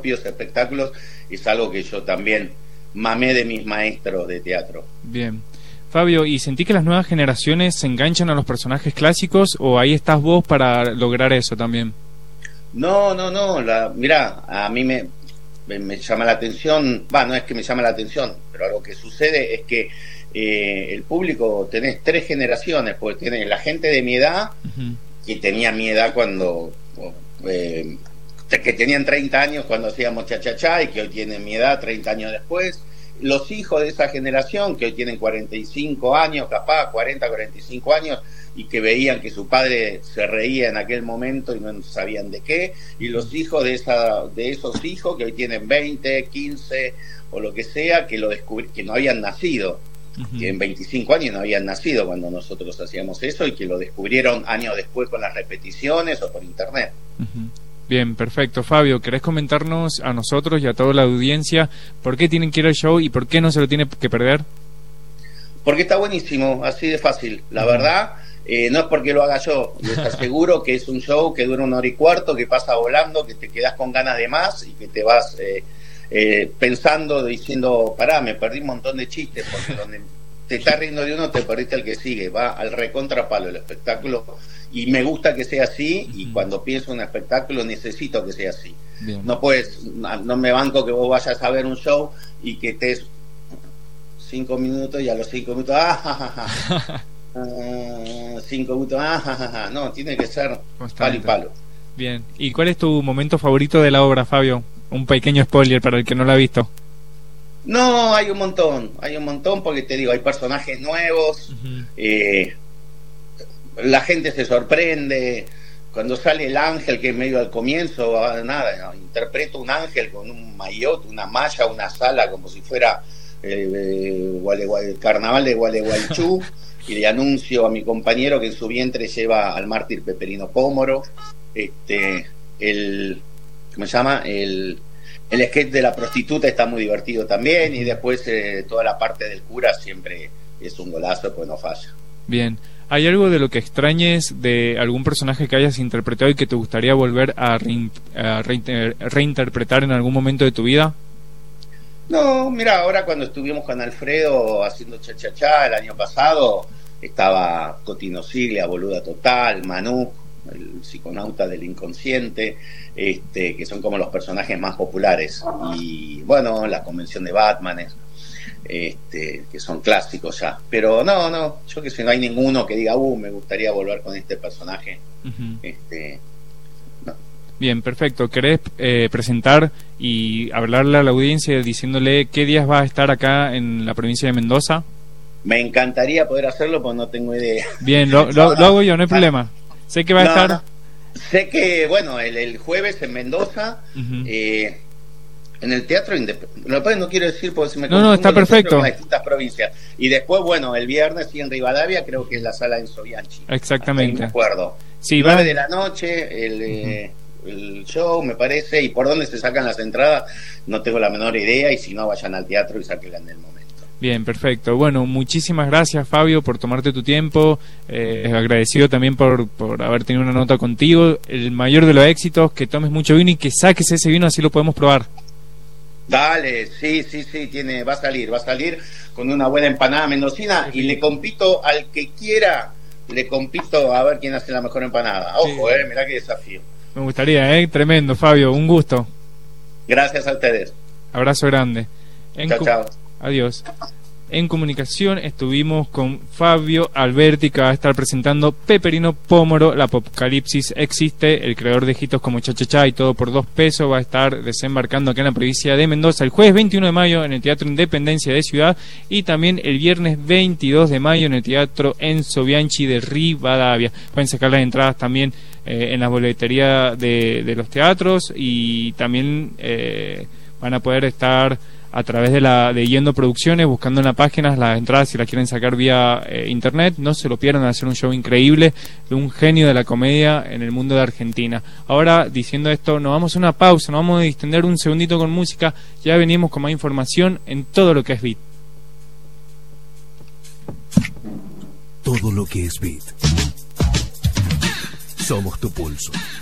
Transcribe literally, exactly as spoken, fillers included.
propios espectáculos es algo que yo también mamé de mis maestros de teatro. Bien. Fabio, ¿y sentí que las nuevas generaciones se enganchan a los personajes clásicos o ahí estás vos para lograr eso también? No, no, no, la, mirá, a mí me, me, me llama la atención, va, no es que me llama la atención, pero algo que sucede es que eh, el público, tenés tres generaciones, porque tenés la gente de mi edad, uh-huh. que tenía mi edad cuando, eh, que tenían treinta años cuando hacíamos cha-cha-cha y que hoy tienen mi edad treinta años después, los hijos de esa generación que hoy tienen cuarenta y cinco años, capaz cuarenta, cuarenta y cinco años, y que veían que su padre se reía en aquel momento y no sabían de qué, y los hijos de esa de esos hijos que hoy tienen veinte, quince o lo que sea, que lo descubrí, que no habían nacido, uh-huh. que en veinticinco años no habían nacido cuando nosotros hacíamos eso y que lo descubrieron años después con las repeticiones o por internet. Uh-huh. Bien, perfecto. Fabio, ¿querés comentarnos a nosotros y a toda la audiencia por qué tienen que ir al show y por qué no se lo tiene que perder? Porque está buenísimo, así de fácil. La verdad, eh, no es porque lo haga yo. Les aseguro que es un show que dura una hora y cuarto, que pasa volando, que te quedas con ganas de más y que te vas eh, eh, pensando, diciendo, pará, me perdí un montón de chistes, porque donde te estás riendo de uno, te perdiste el que sigue. Va al recontrapalo el espectáculo. Y me gusta que sea así, y uh-huh. cuando pienso en un espectáculo necesito que sea así. Bien. No puedes, no me banco que vos vayas a ver un show y que estés cinco minutos y a los cinco minutos, ah, ja, ja, ja. uh, cinco minutos, ah, ja, ja, ja. No, tiene que ser palo y palo. Bien, ¿y cuál es tu momento favorito de la obra, Fabio? Un pequeño spoiler para el que no lo ha visto. No, hay un montón, hay un montón porque te digo, hay personajes nuevos, uh-huh. eh, la gente se sorprende cuando sale el ángel, que es medio al comienzo, nada, no, interpreto un ángel con un maillot, una malla, una sala, como si fuera eh, eh, el carnaval de Gualeguaychú, y le anuncio a mi compañero que en su vientre lleva al mártir Peperino Pómoro. Este, el, ¿cómo se llama? El, el sketch de la prostituta está muy divertido también, y después eh, toda la parte del cura siempre es un golazo, pues no falla. Bien. ¿Hay algo de lo que extrañes de algún personaje que hayas interpretado y que te gustaría volver a, rein, a rein, reinterpretar en algún momento de tu vida? No, mira, ahora cuando estuvimos con Alfredo haciendo cha-cha-cha el año pasado, estaba Cotino Siglia, Boluda Total, Manú, el psiconauta del inconsciente, este, que son como los personajes más populares. Y bueno, la convención de Batman es... Este, que son clásicos ya, pero no, no, yo que sé, no hay ninguno que diga, uh, me gustaría volver con este personaje. Uh-huh. este, no. Bien, perfecto. ¿Querés eh, presentar y hablarle a la audiencia diciéndole qué días va a estar acá en la provincia de Mendoza? Me encantaría poder hacerlo, pues no tengo idea. Bien, lo, lo, lo hago yo, no hay problema. Sé que va a no, estar... No. Sé que, bueno, el, el jueves en Mendoza, uh-huh. eh, en el Teatro Independencia, no quiero decir porque se me no, no, está perfecto. Con las distintas provincias. Y después, bueno, el viernes sí en Rivadavia, creo que es la sala en Sobianchi. Exactamente. Me acuerdo. Sí, nueve va... de la noche, el, uh-huh. eh, el show, me parece, y por dónde se sacan las entradas, no tengo la menor idea, y si no, vayan al teatro y sáquenla en el momento. Bien, perfecto. Bueno, muchísimas gracias, Fabio, por tomarte tu tiempo. Eh, agradecido también por, por haber tenido una nota contigo. El mayor de los éxitos, que tomes mucho vino y que saques ese vino, así lo podemos probar. Dale, sí, sí, sí, tiene, va a salir, va a salir con una buena empanada mendocina, y le compito al que quiera, le compito a ver quién hace la mejor empanada. Ojo, sí. eh, mirá qué desafío. Me gustaría, eh, tremendo, Fabio, un gusto. Gracias a ustedes. Abrazo grande. En chao, chao. Adiós. En comunicación estuvimos con Fabio Alberti, que va a estar presentando Peperino Pómoro, la apocalipsis existe, el creador de hitos como Cha-Cha-Cha y Todo por dos pesos. Va a estar desembarcando acá en la provincia de Mendoza el jueves veintiuno de mayo en el Teatro Independencia de Ciudad, y también el viernes veintidós de mayo en el Teatro Enzo Bianchi de Rivadavia. Pueden sacar las entradas también eh, en la boletería de, de los teatros, y también eh, van a poder estar a través de la de Yendo Producciones, buscando en la página las entradas si las quieren sacar vía eh, internet. No se lo pierdan, hacer un show increíble de un genio de la comedia en el mundo de Argentina. Ahora, diciendo esto, nos vamos a una pausa, nos vamos a distender un segundito con música, ya venimos con más información en todo lo que es Beat. Todo lo que es Beat. Somos tu pulso.